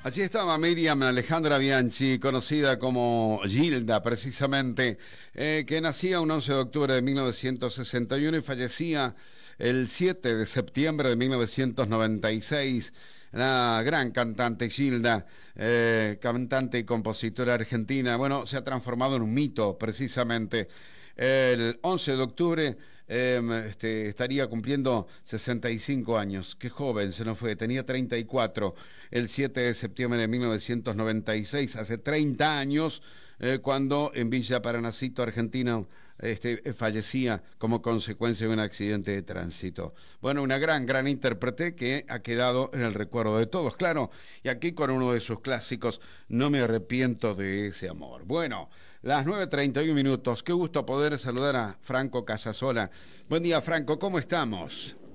Allí estaba Miriam Alejandra Bianchi, conocida como Gilda, precisamente, que nacía un 11 de octubre de 1961 y fallecía el 7 de septiembre de 1996. La gran cantante Gilda, cantante y compositora argentina, bueno, se ha transformado en un mito, precisamente. El 11 de octubre estaría cumpliendo 65 años. Qué joven se nos fue, tenía 34. El 7 de septiembre de 1996, hace 30 años, cuando en Villa Paranacito, Argentina, fallecía como consecuencia de un accidente de tránsito. Bueno, una gran intérprete que ha quedado en el recuerdo de todos, claro, y aquí con uno de sus clásicos, No me arrepiento de ese amor. Bueno, las 9:31 minutos, qué gusto poder saludar a Franco Casasola. Buen día, Franco, ¿cómo estamos?